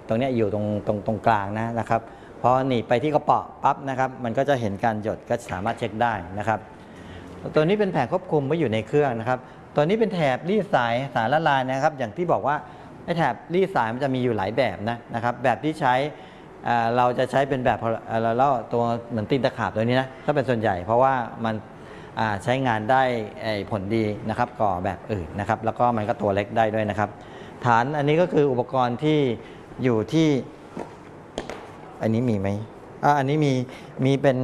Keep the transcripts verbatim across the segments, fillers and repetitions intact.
ตรงนี้อยู่ตรงตรงตรงกลางนะนะครับพอหนีบไปที่กระเป๋าปั๊บนะครับมันก็จะเห็นการหยดก็สามารถเช็คได้นะครับตัวนี้เป็นแผงควบคุมไว้อยู่ในเครื่องนะครับตัวนี้เป็นแถบรีดสายสารละลายนะครับอย่างที่บอกว่าไอ้แถบรีดสายมันจะมีอยู่หลายแบบนะนะครับแบบที่ใช้เราจะใช้เป็นแบบแล้วตัวเหมือนตีนตะขาบตัวนี้นะถ้าเป็นส่วนใหญ่เพราะว่ามันใช้งานได้ผลดีนะครับก่อแบบอื่นนะครับแล้วก็มันก็ตัวเล็กได้ด้วยนะครับฐานอันนี้ก็คืออุปกรณ์ที่อยู่ที่อันนี้มีไหมอ่าอันนี้มีมีเป็น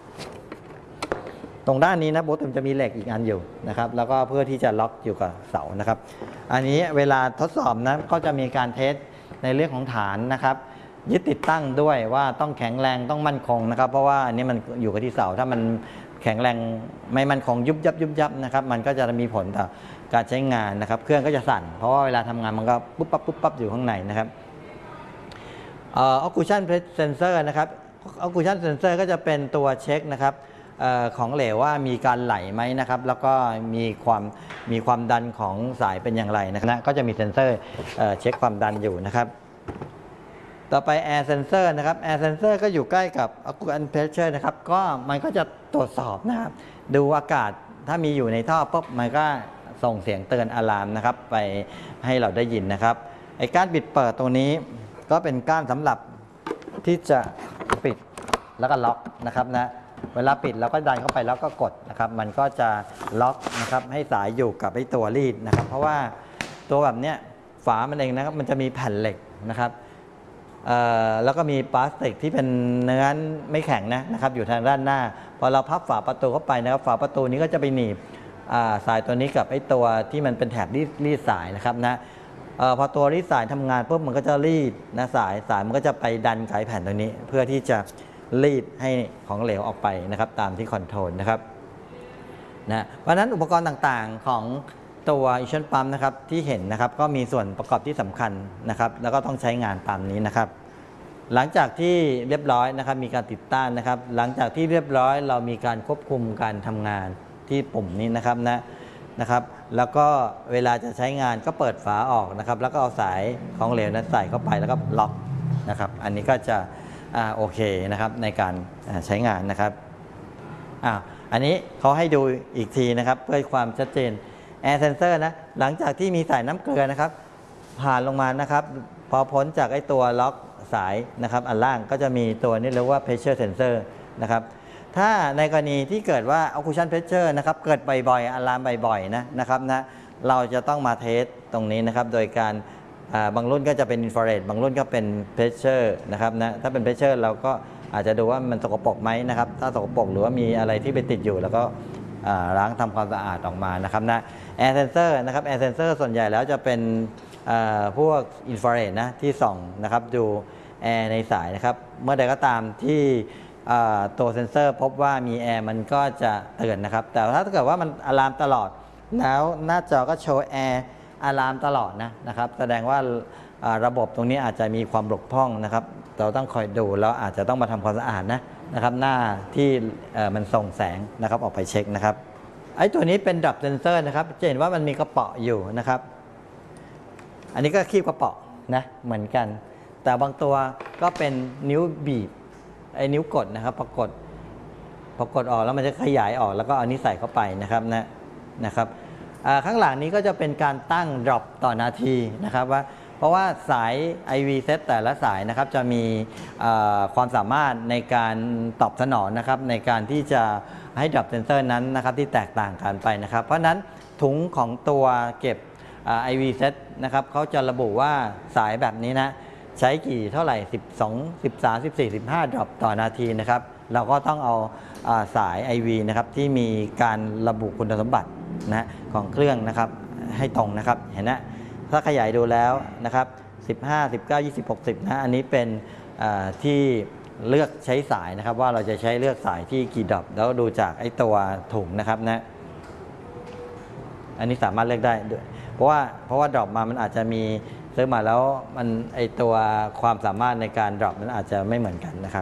ตรงด้านนี้นะโบตุมจะมีเหล็กอีกอันอยู่นะครับแล้วก็เพื่อที่จะล็อกอยู่กับเสานะครับอันนี้เวลาทดสอบนะก็จะมีการเทสในเรื่องของฐานนะครับยึดติดตั้งด้วยว่าต้องแข็งแรงต้องมั่นคงนะครับเพราะว่าอันนี้มันอยู่กับที่เสาถ้ามันแข็งแรงไม่มั่นคงยุบยับยุบยับนะครับมันก็จะมีผลต่อการใช้งานนะครับเครื่องก็จะสั่นเพราะว่าเวลาทำงานมันก็ปุ๊บปั๊บปุ๊บปั๊บอยู่ข้างในนะครับเอ่อ occlusion sensor นะครับ occlusion sensor ก็จะเป็นตัวเช็คนะครับเอ่อของเหลวว่ามีการไหลไหมนะครับแล้วก็มีความมีความดันของสายเป็นอย่างไรนะครับก็จะมีเซ็นเซอร์เอ่อเช็คความดันอยู่นะครับต่อไป air sensor นะครับ air sensor ก็อยู่ใกล้กับ occlusion pressure นะครับก็มันก็จะตรวจสอบนะครับดูอากาศถ้ามีอยู่ในท่อปุ๊บมันก็ส่งเสียงเตือนอะลามนะครับไปให้เราได้ยินนะครับไอ้การปิดเปิดตรงนี้ก็เป็นก้านสำหรับที่จะปิดแล้วก็ล็อกนะครับนะเวลาปิดเราก็ดันเข้าไปแล้วก็กดนะครับมันก็จะล็อกนะครับให้สายอยู่กับไอ้ตัวรีดนะครับเพราะว่าตัวแบบเนี้ยฝามันเองนะครับมันจะมีแผ่นเหล็กนะครับแล้วก็มีพลาสติกที่เป็นเนื้อไม่แข็งนะนะครับอยู่ทางด้านหน้าพอเราพับฝาประตูเข้าไปนะครับฝาประตูนี้ก็จะไปหนีบสายตัวนี้กับไอ้ตัวที่มันเป็นแถบรีดสายนะครับนะออพอตัวรีดสายทำงานปุ๊บมันก็จะรีดนะสายสายมันก็จะไปดันไขแผ่นตรงนี้เพื่อที่จะรีดให้ของเหลวออกไปนะครับตามที่คอนโทรลนะครับนะเพราะฉะนั้นอุปกรณ์ต่างๆของตัวอิชันปั๊มนะครับที่เห็นนะครับก็มีส่วนประกอบที่สำคัญนะครับแล้วก็ต้องใช้งานตามนี้นะครับหลังจากที่เรียบร้อยนะครับมีการติดตั้งนะครับหลังจากที่เรียบร้อยเรามีการควบคุมการทำงานที่ปุ่มนี้นะครับนะนะครับแล้วก็เวลาจะใช้งานก็เปิดฝาออกนะครับแล้วก็เอาสายของเหลวนั้นใส่เข้าไปแล้วก็ล็อกนะครับอันนี้ก็จะอ่าโอเคนะครับในการใช้งานนะครับอ่าอันนี้เขาให้ดูอีกทีนะครับเพื่อความชัดเจน Air Sensor นะหลังจากที่มีสายน้ำเกลือนะครับผ่านลงมานะครับพอพ้นจากไอ้ตัวล็อกสายนะครับอันล่างก็จะมีตัวนี้เรียกว่า Pressure Sensor นะครับถ้าในกรณีที่เกิดว่า occlusion pressure นะครับเกิดบ่อยๆอะลามบ่อยๆนะนะครับนะเราจะต้องมาเทสตรงนี้นะครับโดยการบางรุ่นก็จะเป็นอินฟราเรดบางรุ่นก็เป็นเพรสเชอร์นะครับนะถ้าเป็นเพรสเชอร์เราก็อาจจะดูว่ามันสกปรกไหมนะครับถ้าสกปรกหรือว่ามีอะไรที่ไปติดอยู่แล้วก็ล้างทำความสะอาดออกมานะครับนะแอร์เซนเซอร์นะครับแอร์เซนเซอร์ส่วนใหญ่แล้วจะเป็นพวกอินฟราเรดนะที่ส่องนะครับดูแอร์ในสายนะครับเมื่อใดก็ตามที่ตัวเซนเซอร์พบว่ามีแอร์มันก็จะเตือนนะครับแต่ถ้าเกิดว่ามันอะลามตลอดแล้วหน้าจอก็โชว์แอร์อะลามตลอดนะนะครับแสดงว่าระบบตรงนี้อาจจะมีความบกพร่องนะครับเราต้องคอยดูแล้วอาจจะต้องมาทำความสะอาดนะนะครับหน้าที่มันส่งแสงนะครับออกไปเช็คนะครับไอ้ตัวนี้เป็นดับเซนเซอร์นะครับจะเห็นว่ามันมีกระเป๋าอยู่นะครับอันนี้ก็คีบกระเป๋านะเหมือนกันแต่บางตัวก็เป็นนิ้วบีบไอ้นิ้วกดนะครับพอกดพอกดออกแล้วมันจะขยายออกแล้วก็เอานี้ใส่เข้าไปนะครับนะนะครับข้างหลังนี้ก็จะเป็นการตั้ง drop ต่อนาทีนะครับว่าเพราะว่าสาย ไอ วี Set แต่ละสายนะครับจะมีความสามารถในการตอบสนองนะครับในการที่จะให้ drop sensor นั้นนะครับที่แตกต่างกันไปนะครับเพราะนั้นถุงของตัวเก็บ ไอ วี Set นะครับเขาจะระบุว่าสายแบบนี้นะใช้กี่เท่าไหร่สิบสอง สิบสาม สิบสี่ สิบห้า drop ต่อนาทีนะครับเราก็ต้องเอาสาย ไอ วี นะครับที่มีการระบุคุณสมบัตินะของเครื่องนะครับให้ตรงนะครับเห็นนะถ้าขยายดูแล้วนะครับสิบห้า สิบเก้า ยี่สิบ หกสิบนะอันนี้เป็นที่เลือกใช้สายนะครับว่าเราจะใช้เลือกสายที่กี่ดรอปแล้วดูจากไอ้ตัวถุงนะครับนะอันนี้สามารถเลือกได้ด้วยเพราะว่าเพราะว่าดรอปมามันอาจจะมีซื้อมาแล้วมันไอตัวความสามารถในการดรอปมันอาจจะไม่เหมือนกันนะครับ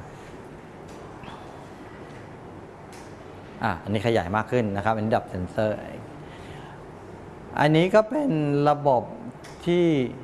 อ่ะอันนี้ขยายมากขึ้นนะครับอันนี้ดรอปเซนเซอร์อันนี้ก็เป็นระบบที่